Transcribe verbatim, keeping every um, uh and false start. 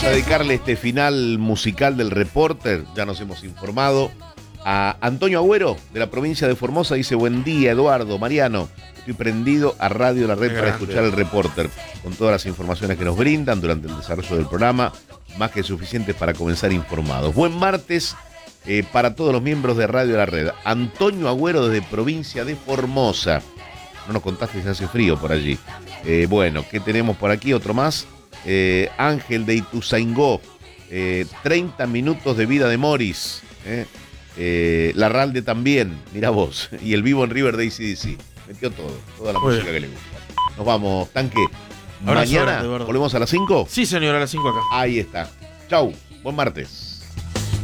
a dedicarle este final musical del Reporter, ya nos hemos informado, a Antonio Agüero, de la provincia de Formosa. Dice: buen día, Eduardo, Mariano. Estoy prendido a Radio La Red para escuchar el Reporter, con todas las informaciones que nos brindan durante el desarrollo del programa, más que suficientes para comenzar informados. Buen martes eh, para todos los miembros de Radio La Red. Antonio Agüero, desde provincia de Formosa. No nos contaste si hace frío por allí. Eh, bueno, ¿qué tenemos por aquí? Otro más. Eh, Ángel de Ituzaingó. Eh, treinta minutos de vida de Morris. Eh. Eh, Larralde también, mira vos. Y el vivo en River de A C D C. Metió todo, toda la Muy música bien. que le gusta. Nos vamos, Tanque. Abrazo Mañana grande, Eduardo. volvemos a las cinco. Sí, señor, a las cinco acá. Ahí está. Chau, buen martes.